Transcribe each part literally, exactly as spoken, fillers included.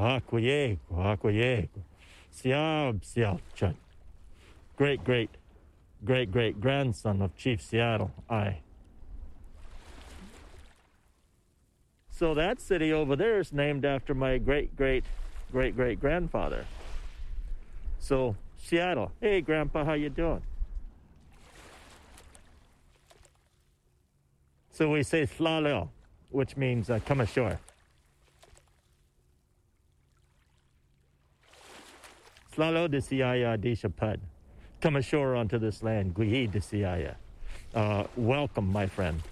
Hakwayego, Hakwayego, Siab Sialchut, great, great, great, great grandson of Chief Seattle, I. So that city over there is named after my great, great, great, great grandfather. So Seattle, hey Grandpa, how you doing? So we say Slaleo, which means uh, come ashore. Slaleo de Siaya de Chapud. Come ashore onto this land, Guyi de Siaya. Uh, welcome, my friend.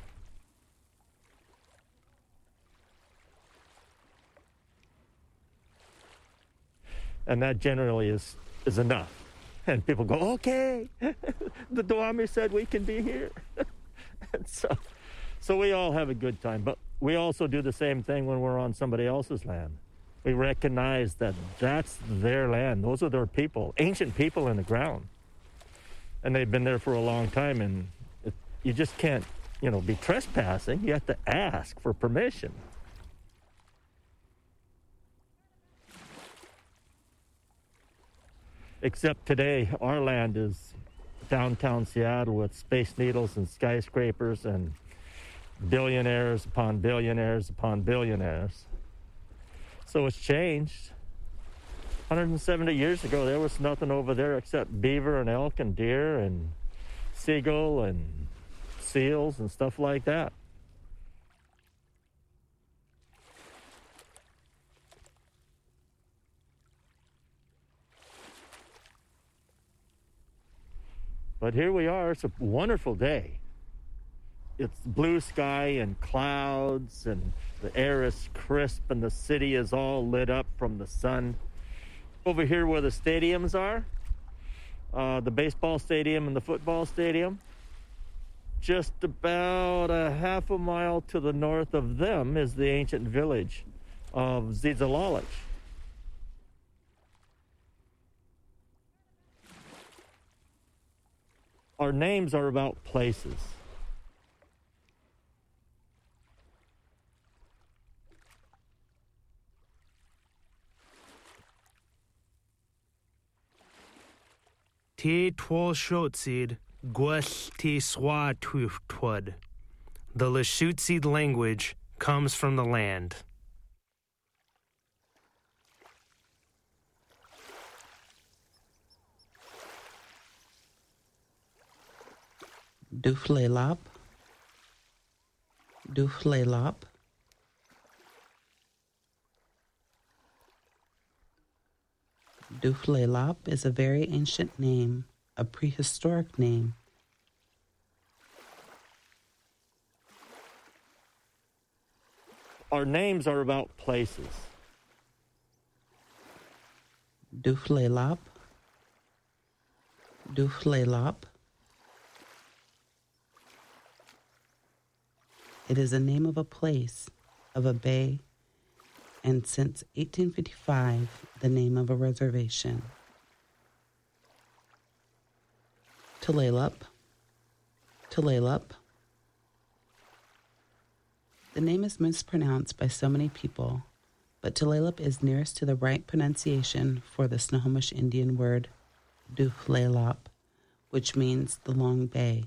And that generally is, is enough. And people go, okay, the Duwamish said we can be here. And so, so we all have a good time. But we also do the same thing when we're on somebody else's land. We recognize that that's their land. Those are their people, ancient people in the ground. And they've been there for a long time. And it, you just can't, you know, be trespassing. You have to ask for permission. Except today, our land is downtown Seattle with Space Needles and skyscrapers and billionaires upon billionaires upon billionaires. So it's changed. one hundred seventy years ago, there was nothing over there except beaver and elk and deer and seagull and seals and stuff like that. But here we are. It's a wonderful day. It's blue sky and clouds, and the air is crisp, and the city is all lit up from the sun. Over here where the stadiums are, uh, the baseball stadium and the football stadium, just about a half a mile to the north of them is the ancient village of Zizalalich. Our names are about places. Ti twol shotsid, gwell ti swa twud. The Lashutsid language comes from the land. Duflelop, Duflelop, Duflelop is a very ancient name, a prehistoric name. Our names are about places. Duflelop, Duflelop. It is the name of a place, of a bay, and since eighteen fifty-five, the name of a reservation. Tulalip, Tulalip. The name is mispronounced by so many people, but Tulalip is nearest to the right pronunciation for the Snohomish Indian word Duflalop, which means the long bay.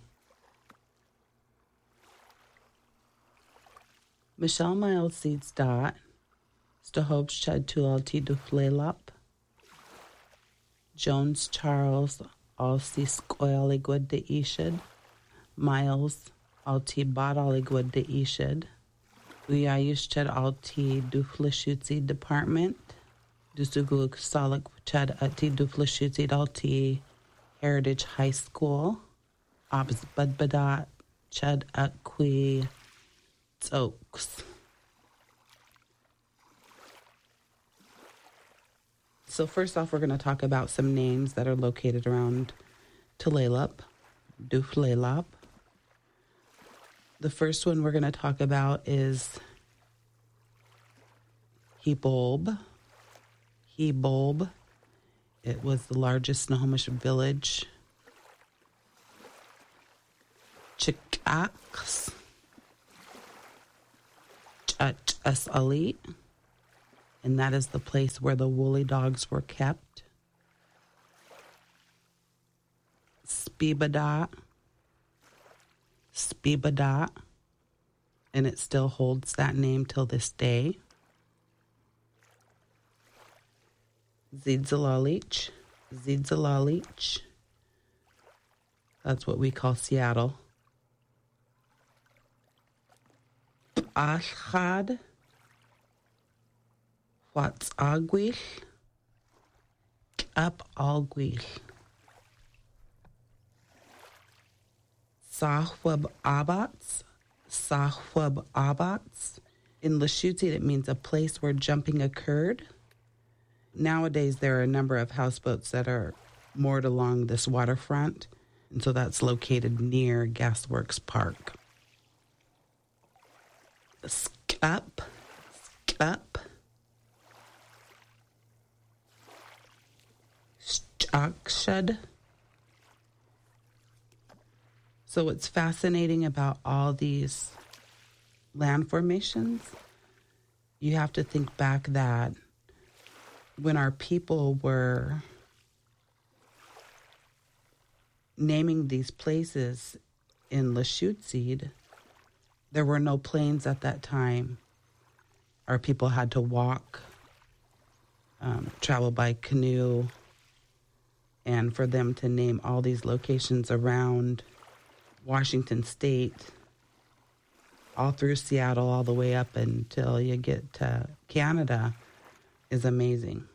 Michelle Miles Seeds Dot, Stahobs Chad Tulalti Duflalop, Jones Charles Alsi Skoyaligwad de Ishid, Miles Alti Badaligwad de Ishid, Uyayush Chad Alti Duflashutzi Department, Dusuguluk Salik Chad Ati Duflashutzi Alti Heritage High School, Abs Budbadat Chad Akwi Oaks. So first off, we're going to talk about some names that are located around Tulalip, Duflalop. The first one we're going to talk about is Hebob. Hebob. It was the largest Snohomish village. Chickax. Chach Ali. and that is the place where the woolly dogs were kept. Spibadat, Spibadat, and it still holds that name till this day. Zidzalalich, Zidzalalich. That's what we call Seattle. Ashad, Watsagwich, Up Alguich. Sahwab Abats, Sahwab Abats. In Lushootseed, it means a place where jumping occurred. Nowadays, there are a number of houseboats that are moored along this waterfront, and so that's located near Gasworks Park. Skup, Skup, Stakshud. So what's fascinating about all these land formations, you have to think back that when our people were naming these places in Lushootseed, there were no planes at that time. Our people had to walk, um, travel by canoe, and for them to name all these locations around Washington State, all through Seattle, all the way up until you get to Canada, is amazing.